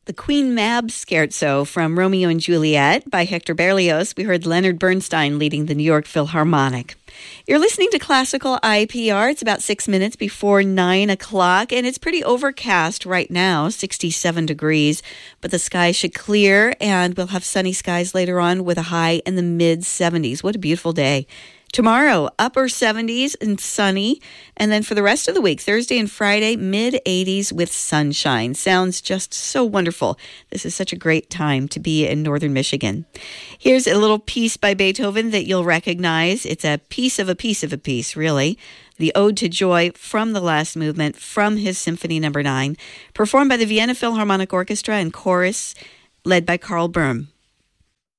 The Queen Mab Scherzo from Romeo and Juliet by Hector Berlioz. We heard Leonard Bernstein leading the New York Philharmonic. You're listening to Classical IPR. It's about 6 minutes before 9 o'clock, and it's pretty overcast right now, 67 degrees, but the sky should clear, and we'll have sunny skies later on with a high in the mid-70s. What a beautiful day. Tomorrow, upper 70s and sunny. And then for the rest of the week, Thursday and Friday, mid-80s with sunshine. Sounds just so wonderful. This is such a great time to be in northern Michigan. Here's a little piece by Beethoven that you'll recognize. It's a piece of a piece of a piece, really. The Ode to Joy from the last movement from his Symphony No. 9, performed by the Vienna Philharmonic Orchestra and chorus led by Karl Böhm.